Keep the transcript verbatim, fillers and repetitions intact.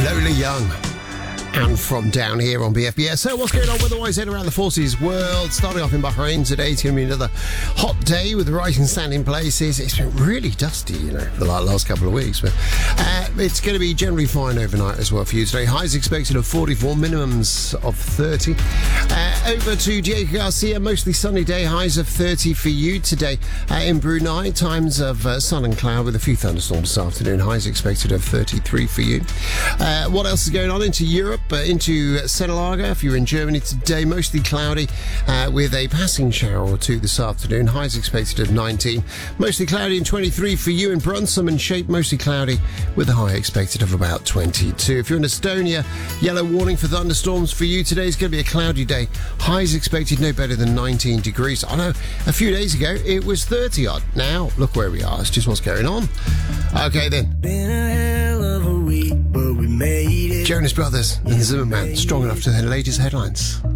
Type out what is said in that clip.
Lola Young. And from down here on B F B S. So what's going on weather-wise in around the forces world? Starting off in Bahrain today, it's going to be another hot day with rising standing places. It's been really dusty, you know, for the last couple of weeks. But uh, it's going to be generally fine overnight as well for you today. Highs expected of forty-four, minimums of thirty. Uh, over to Diego Garcia, mostly sunny day, highs of thirty for you today. Uh, in Brunei, times of uh, sun and cloud with a few thunderstorms this afternoon. Highs expected of thirty-three for you. Uh, what else is going on into Europe? Uh, into Senelaga, if you're in Germany today, mostly cloudy uh, with a passing shower or two this afternoon. Highs expected of nineteen. Mostly cloudy and twenty-three for you in Brunssum and Shape, mostly cloudy with a high expected of about twenty-two. If you're in Estonia, yellow warning for thunderstorms for you. Today's going to be a cloudy day. Highs expected no better than nineteen degrees. I know a few days ago it was thirty odd. Now look where we are. It's just what's going on. Okay then. Been a hell of a week, but we made it. Jonas Brothers and Zimmerman, strong enough to their latest headlines.